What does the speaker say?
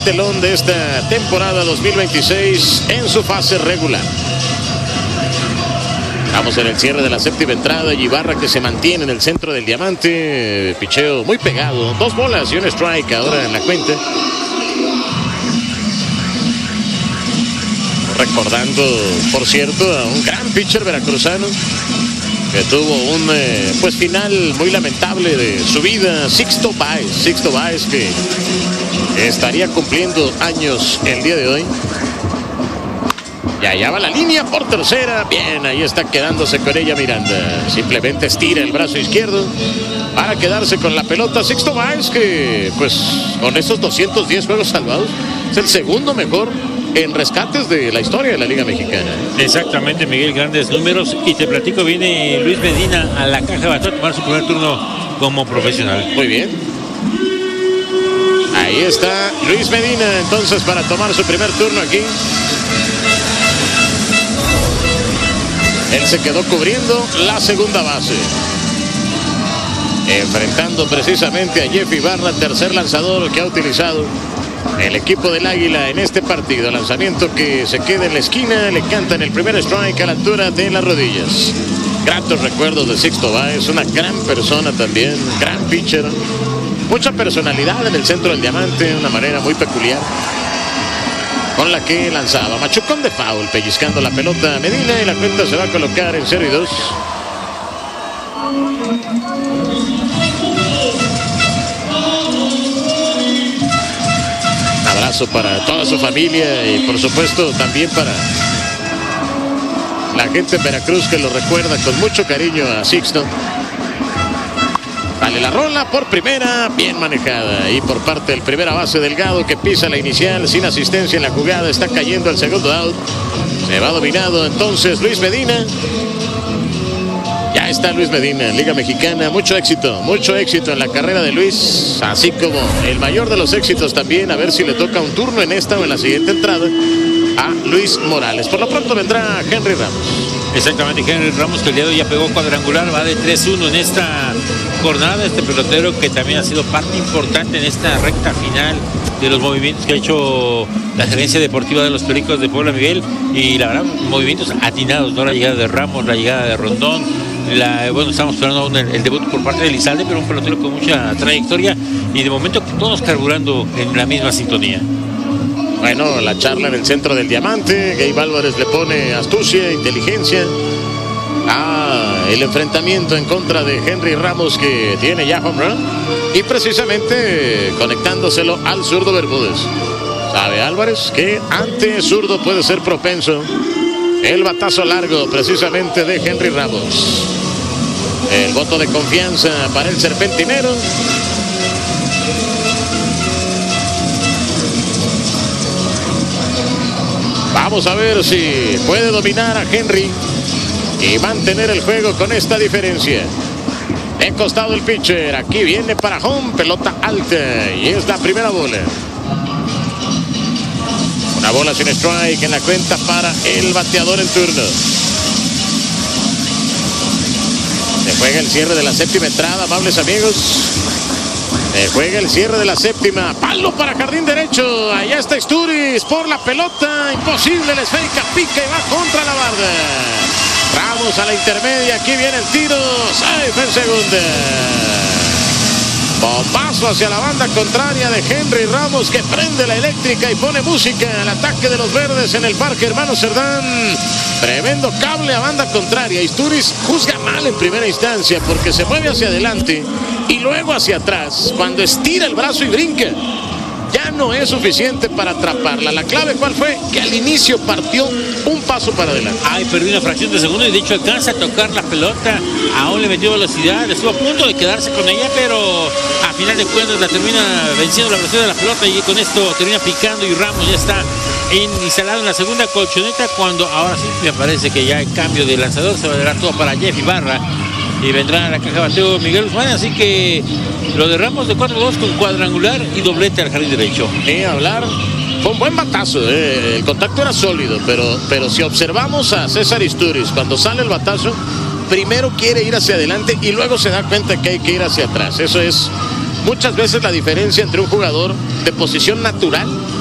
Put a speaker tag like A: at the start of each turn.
A: telón de esta temporada 2026 en su fase regular. Vamos en el cierre de la séptima entrada y Ibarra que se mantiene en el centro del diamante. Picheo muy pegado, 2 bolas y un strike ahora en la cuenta. Recordando, por cierto, a un gran pitcher veracruzano que tuvo un final muy lamentable de su vida, Sixto Báez, que estaría cumpliendo años el día de hoy. Y allá va la línea por tercera. Bien, ahí está quedándose con ella Miranda. Simplemente estira el brazo izquierdo para quedarse con la pelota. Sixto Báez, que pues con esos 210 juegos salvados es el segundo mejor en rescates de la historia de la Liga Mexicana.
B: Exactamente, Miguel, grandes números. Y te platico, viene Luis Medina a la caja de bateo a tomar su primer turno como profesional.
A: Muy bien. Ahí está Luis Medina entonces para tomar su primer turno aquí. Él se quedó cubriendo la segunda base. Enfrentando precisamente a Jeff Ibarra, tercer lanzador que ha utilizado el equipo del Águila en este partido. Lanzamiento que se queda en la esquina, le cantan el primer strike a la altura de las rodillas. Gratos recuerdos de Sixto Báez, una gran persona también, gran pitcher. Mucha personalidad en el centro del diamante, una manera muy peculiar con la que lanzaba. Machucón de foul, pellizcando la pelota a Medina y la cuenta se va a colocar en 0-2. Un abrazo para toda su familia y por supuesto también para la gente de Veracruz que lo recuerda con mucho cariño a Sixto. Vale la rola por primera, bien manejada. Y por parte del primera base Delgado que pisa la inicial sin asistencia en la jugada. Está cayendo el segundo out. Se va dominado entonces Luis Medina. Ya está Luis Medina en Liga Mexicana. Mucho éxito en la carrera de Luis. Así como el mayor de los éxitos también. A ver si le toca un turno en esta o en la siguiente entrada a Luis Morales. Por lo pronto vendrá Henry Ramos.
B: Exactamente, Henry Ramos que el día de hoy ya pegó cuadrangular, va de 3-1 en esta jornada. Este pelotero que también ha sido parte importante en esta recta final de los movimientos que ha hecho la gerencia deportiva de los Pericos de Puebla, Miguel, y la verdad, movimientos atinados, ¿no? La llegada de Ramos, la llegada de Rondón, estamos esperando el debut por parte de Elizalde, pero un pelotero con mucha trayectoria y de momento todos carburando en la misma sintonía.
A: Bueno, la charla en el centro del diamante. Gabe Álvarez le pone astucia, inteligencia. El enfrentamiento en contra de Henry Ramos que tiene ya home run. Y precisamente conectándoselo al zurdo Bermúdez. Sabe Álvarez que ante zurdo puede ser propenso el batazo largo precisamente de Henry Ramos. El voto de confianza para el serpentinero. Vamos a ver si puede dominar a Henry y mantener el juego con esta diferencia. De costado el pitcher, aquí viene para home, pelota alta y es la primera bola. Una bola sin strike en la cuenta para el bateador en turno. Se juega el cierre de la séptima entrada, amables amigos. Se juega el cierre de la séptima. Palo para jardín derecho. Allá está Isturiz por la pelota. Imposible, la esférica pica y va contra la barda. Ramos a la intermedia. Aquí viene el tiro. Safe en segunda. Bombazo hacia la banda contraria de Henry Ramos que prende la eléctrica y pone música al ataque de los verdes en el Parque Hermano Cerdán. Tremendo cable a banda contraria. Isturiz juzga mal en primera instancia porque se mueve hacia adelante y luego hacia atrás. Cuando estira el brazo y brinca, ya no es suficiente para atraparla. La clave, ¿cuál fue? Que al inicio partió un paso para adelante.
B: Perdió una fracción de segundo y de hecho alcanza a tocar la pelota. Aún le metió velocidad, estuvo a punto de quedarse con ella, pero a final de cuentas la termina venciendo la velocidad de la pelota y con esto termina picando y Ramos ya está instalado en la segunda colchoneta, cuando ahora sí me parece que ya en cambio de lanzador se va a dar todo para Jeff Ibarra y vendrá a la caja de bateo Miguel Guzmán, así que lo de Ramos de 4-2 con cuadrangular y doblete al jardín derecho.
A: Ni hablar, fue un buen batazo, el contacto era sólido, pero si observamos a César Isturiz cuando sale el batazo, primero quiere ir hacia adelante y luego se da cuenta que hay que ir hacia atrás. Eso es muchas veces la diferencia entre un jugador de posición natural